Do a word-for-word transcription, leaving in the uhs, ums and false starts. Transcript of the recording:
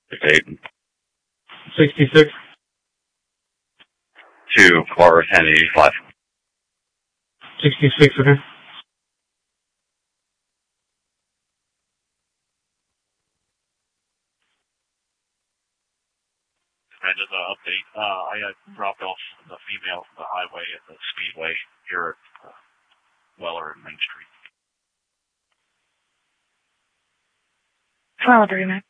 Eight. sixty-six. Two, car ten eighty-five. sixty-six, okay. And just an update, uh, I got dropped off the female from the highway at the Speedway here at uh, Weller and Main Street. twelve, Remax.